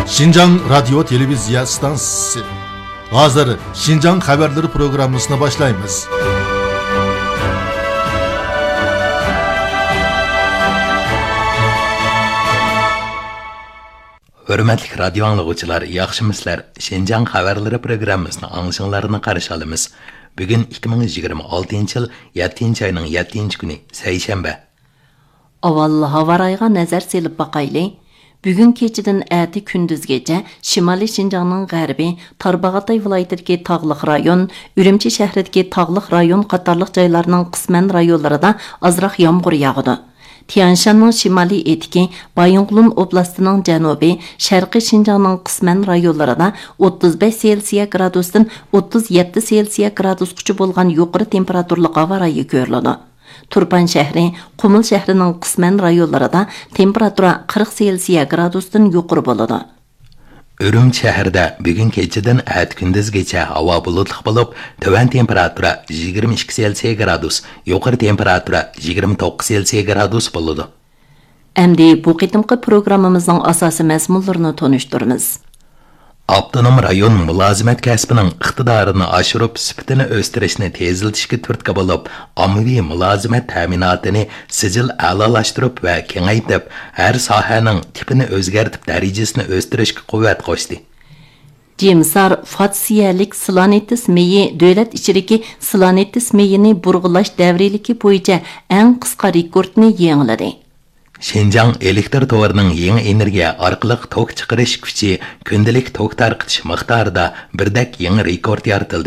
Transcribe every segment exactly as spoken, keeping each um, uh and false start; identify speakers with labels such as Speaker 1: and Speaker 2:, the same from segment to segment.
Speaker 1: Şinjan Radyo Televizya Stansiyası. Hazır Şinjan Haberleri programmasına başlayınız.
Speaker 2: Hürmetlik radyo anlıqçılar, yaxşımıslar. Şinjan Haberleri programmasını anlaşınlarını qarşı alımız. Bugün iki bin yigirma oltinchi yıl yettinchi ayının yettinchi günü seyşembe.
Speaker 3: Avvallı havarayga nazar selip bakaylı. Bugün keçidin əti kündüzgece Şimali Şinjanның g'arbi Tarbağatay vilayetidagi tağlıq rayon, Ürümçi şəhridagi tağlıq rayon qatarlıq joylarının qisman rayonlarida azroq yağmur yağdı. Tianshanның şimali etiki, Bayonqulun oblastining janubi, Sharqiy Şinjanның qisman rayonlarida o'ttiz besh Selsiya gradusdan o'ttiz yetti Selsiya gradusgacha bo'lgan yuqori temperaturli havo rayi ko'riladi. Turpan şəhri, Qumul şəhrining qisman rayonlarida temperatura qirq Selsiya gradusdan yuqori bo'ladi.
Speaker 2: Ürümçi şəhərdə bugün keçidən ət gündüzgəcə hava bulutluq bo'lib, tövan temperatura yigirma ikki Selsiya gradus, yuqori temperatura yigirma to'qqiz Selsiya gradus bo'ladi.
Speaker 3: Endi bu qitimqi programmamızın asası məzmunlarını tonuşturmiz.
Speaker 2: Avtonom rayon mülazimet kəsbinin iqtidarını aşırıb sübtini östürüşünü teziltişki türtki bo'lib, ommaviy mülazimet təminatını sicil əlalaşdırıb və kengaytib, hər sahənin tipini özgərtib dərəcəsini östürüşki quvvet qoşdu.
Speaker 3: Cemsar fatsiyalik Slanetis meyi dövlət içidagi Slanetis meyini burg'ulash davriyaligi bo'yicha eng qisqa rekordni yangiladi.
Speaker 2: Şinjan elektr tovarining yangi energiya orqali tok chiqarish kuchi kundalik tok tarqitish miqdorida birdak yangi rekord yaratildi.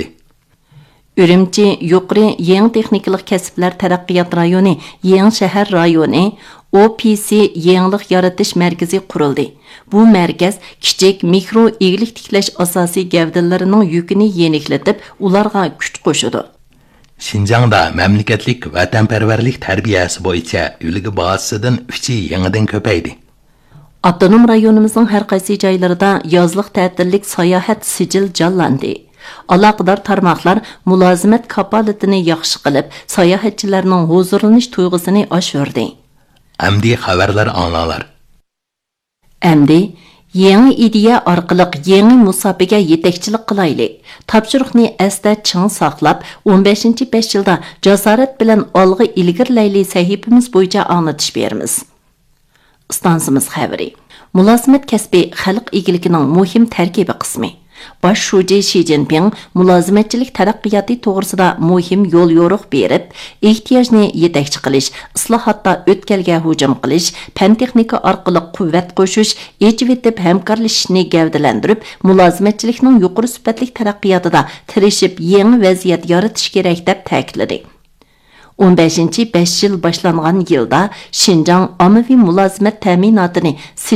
Speaker 3: Ürümçi yuqori yangi texnikalik kasblar taraqqiyot rayoni, yangi shahar rayoni O P C yangilik yaratish markazi qurildi. Bu markaz kichik mikro eglik tiklash asosiy gavdalarining yukini yeniklatib, ularga kuch qo'shadi.
Speaker 2: Şinjanda memleketlik vatanperverlik terbiyesi boyunca ülke bazısından üçü yanıdan köpeydi.
Speaker 3: Avtonom rayonumuzun her qaysi joylarida yozliq ta'tillik sayohat sijil jonlandi. Aloqador tarmoqlar mulozimat kapolatini yaxshi qilib, sayohatchilarning huzurlanish tuyg'usini oshirdi.
Speaker 2: Amdi xabarlar anglalar.
Speaker 3: Amdi yangi ideya orqali yangi musobaqa yetakchilik qilaylik. Topshiriqni asda ching saqlab, o'n beshinchi besh yilda jasorat bilan olg'a ilgirlayli sahifamiz bo'yicha anglatish beramiz. Stansimiz xabari. Mulozimat kasbi xalq egiligining muhim tarkibi qismi. Baş şuji Xi Jinping mulozimatchilik taraqqiyoti to'g'risida muhim yo'l yo'riq berib, ehtiyojni yetakchi qilish, islohotda o'tkalga hujum qilish, fan texnika orqali quvvat qo'shish, ejvetib hamkorlashishni gavdalantirib, mulozimatchilikning yuqori sifatli taraqqiyotida tirishib, yangi vaziyat yaratish kerak deb ta'kidladi. o'n beshinchi besh yil boshlangan yilda Şinjan ommaviy mulozimat ta'minotini